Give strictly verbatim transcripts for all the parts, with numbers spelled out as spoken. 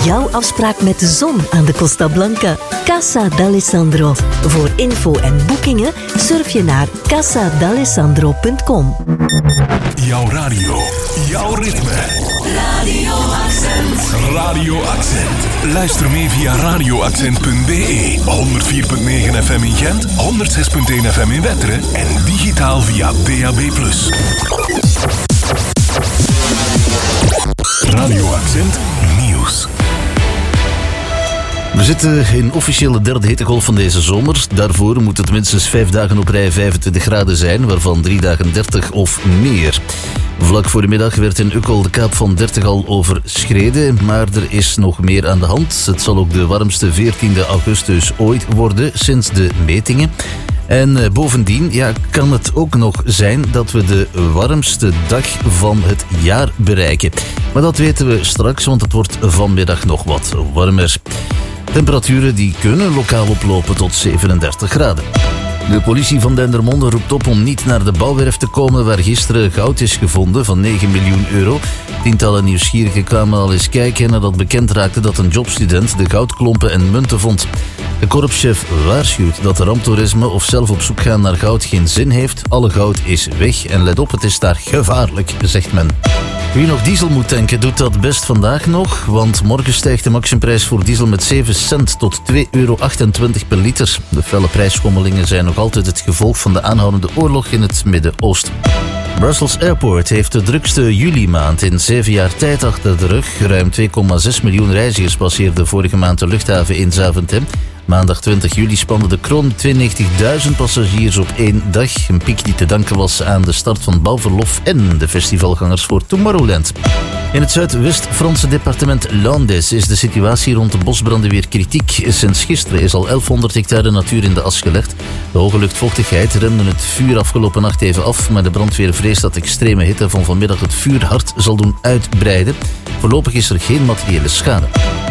jouw afspraak met de zon aan de Costa Blanca. Casa d'Alessandro. Voor info en boekingen surf je naar casa d'alessandro punt com. Jouw radio, jouw ritme. Radio Accent. Radio Accent. Luister mee via radio accent punt b e. honderd vier komma negen F M in Gent, honderd zes komma één F M in Wetteren en digitaal via D A B plus. Radio Accent Nieuws. We zitten in officiële derde hittegolf van deze zomer. Daarvoor moet het minstens vijf dagen op rij vijfentwintig graden zijn, waarvan drie dagen dertig of meer. Vlak voor de middag werd in Uckel de kaap van dertig al overschreden, maar er is nog meer aan de hand. Het zal ook de warmste veertiende augustus ooit worden sinds de metingen. En uh, bovendien ja, kan het ook nog zijn dat we de warmste dag van het jaar bereiken. Maar dat weten we straks, want het wordt vanmiddag nog wat warmer. Temperaturen die kunnen lokaal oplopen tot zevenendertig graden. De politie van Dendermonde roept op om niet naar de bouwwerf te komen waar gisteren goud is gevonden van negen miljoen euro. Tientallen nieuwsgierigen kwamen al eens kijken nadat bekend raakte dat een jobstudent de goudklompen en munten vond. De korpschef waarschuwt dat ramptoerisme of zelf op zoek gaan naar goud geen zin heeft. Alle goud is weg en let op, het is daar gevaarlijk, zegt men. Wie nog diesel moet tanken, doet dat best vandaag nog, want morgen stijgt de maximumprijs voor diesel met zeven cent tot twee euro achtentwintig per liter. De felle prijsschommelingen zijn nog altijd het gevolg van de aanhoudende oorlog in het Midden-Oosten. Brussels Airport heeft de drukste juli-maand in zeven jaar tijd achter de rug. Ruim twee komma zes miljoen reizigers passeerden vorige maand de luchthaven in Zaventem. Maandag twintig juli spande de kroon tweeënnegentigduizend passagiers op één dag. Een piek die te danken was aan de start van bouwverlof en de festivalgangers voor Tomorrowland. In het Zuidwest-Franse departement Landes is de situatie rond de bosbranden weer kritiek. Sinds gisteren is al elfhonderd hectare natuur in de as gelegd. De hoge luchtvochtigheid remde het vuur afgelopen nacht even af, maar de brandweer vreest dat extreme hitte van vanmiddag het vuur hard zal doen uitbreiden. Voorlopig is er geen materiële schade.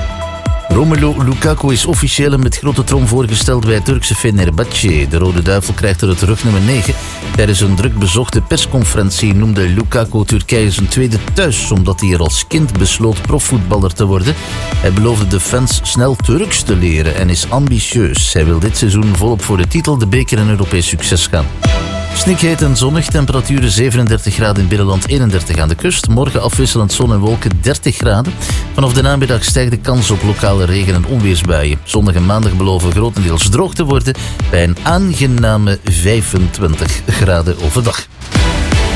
Romelu Lukaku is officieel en met grote trom voorgesteld bij Turkse Fenerbahçe. De Rode Duivel krijgt er het rugnummer negen. Tijdens een druk bezochte persconferentie noemde Lukaku Turkije zijn tweede thuis, omdat hij er als kind besloot profvoetballer te worden. Hij beloofde de fans snel Turks te leren en is ambitieus. Hij wil dit seizoen volop voor de titel, de beker en Europees succes gaan. Snikheet en zonnig, temperaturen zevenendertig graden in binnenland, eenendertig aan de kust. Morgen afwisselend zon en wolken, dertig graden. Vanaf de namiddag stijgt de kans op lokale regen- en onweersbuien. Zondag en maandag beloven grotendeels droog te worden bij een aangename vijfentwintig graden overdag.